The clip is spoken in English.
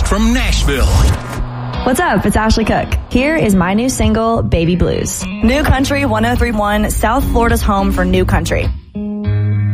from Nashville. What's up? It's Ashley Cook. Here is my new single, Baby Blues. New Country 103.1, South Florida's home for new country.